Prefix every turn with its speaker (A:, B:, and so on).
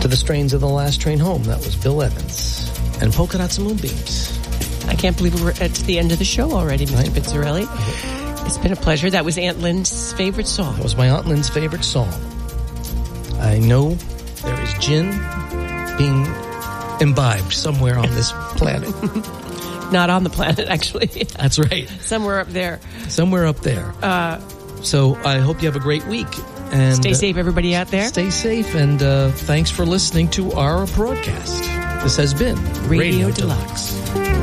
A: the strains of The Last Train Home, that was Bill Evans. And Polka Dots and Moonbeams.
B: I can't believe we're at the end of the show already, Mr. Pizzarelli. It's been a pleasure. That was Aunt Lynn's favorite song.
A: That was my Aunt Lynn's favorite song. I know there is gin being imbibed somewhere on this planet.
B: Not on the planet, actually.
A: That's right.
B: Somewhere up there.
A: Somewhere up there. So I hope you have a great week. And
B: stay safe, everybody out there.
A: Stay safe, and thanks for listening to our broadcast. This has been
B: Radio Deluxe.